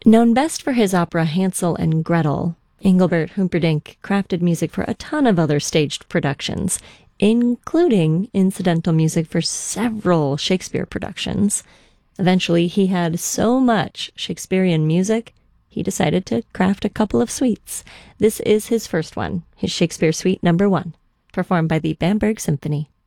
Known best for his opera Hansel and Gretel, Engelbert Humperdinck crafted music for a ton of other staged productions, including incidental music for several Shakespeare productions. Eventually, he had so much Shakespearean music, he decided to craft a couple of suites. This is his first one, his Shakespeare Suite No. 1, performed by the Bamberg Symphony.